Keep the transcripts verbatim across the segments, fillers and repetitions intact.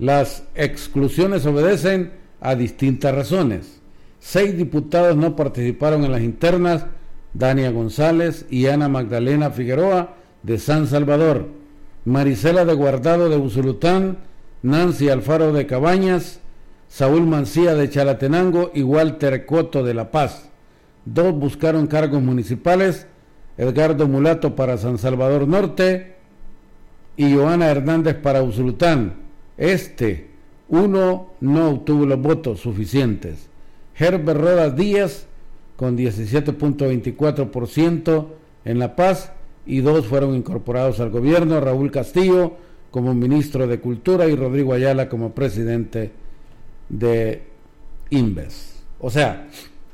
Las exclusiones obedecen a distintas razones. Seis diputados no participaron en las internas: Dania González y Ana Magdalena Figueroa de San Salvador, Marisela de Guardado de Usulután, Nancy Alfaro de Cabañas, Saúl Mancía de Chalatenango y Walter Coto de La Paz. Dos buscaron cargos municipales: Edgardo Mulato para San Salvador Norte y Joana Hernández para Usulután. Este, uno, no obtuvo los votos suficientes. Herbert Rodas Díaz con diecisiete punto veinticuatro por ciento en La Paz, y dos fueron incorporados al gobierno: Raúl Castillo como ministro de Cultura y Rodrigo Ayala como presidente de Inves. O sea,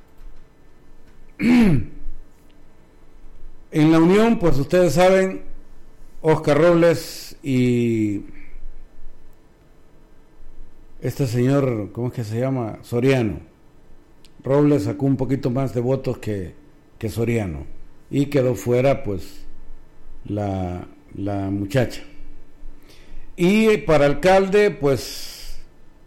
en la Unión, pues ustedes saben, Oscar Robles y este señor, ¿cómo es que se llama? Soriano. Robles sacó un poquito más de votos que, que Soriano, y quedó fuera pues la, la muchacha. Y para alcalde, pues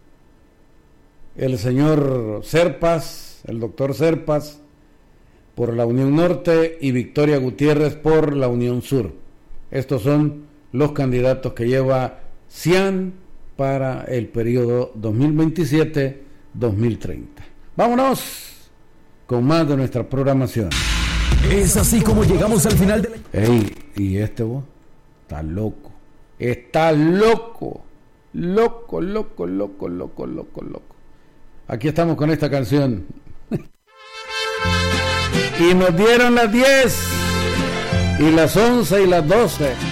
el señor Serpas, el doctor Serpas por la Unión Norte y Victoria Gutiérrez por la Unión Sur. Estos son los candidatos que lleva Cian para el periodo dos mil veintisiete a dos mil treinta. Vámonos con más de nuestra programación. Es así como llegamos al final de la... Ey, ¿y este vos? Está loco. Está loco. Loco, loco, loco, loco, loco, loco. Aquí estamos con esta canción. Y nos dieron las diez, y las once, y las doce.